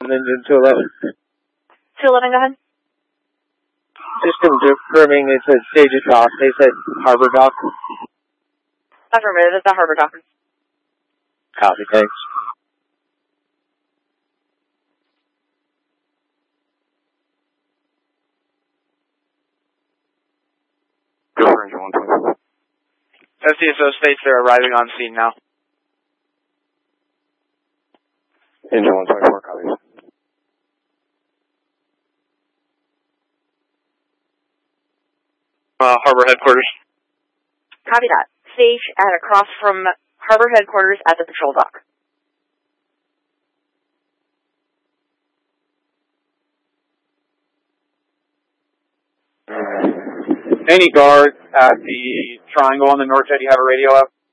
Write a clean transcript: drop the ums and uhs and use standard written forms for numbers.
Engine 211. 211, go ahead. System confirming it said stage of dock. They said harbor dock. Affirmative, it's the harbor dock. Copy, thanks. Go for engine 124. FCSO states they're arriving on scene now. Engine 124, copies. Harbor headquarters. Copy that. Stage at across from harbor headquarters at the patrol dock. Any guards at the triangle on the north side, you have a radio up?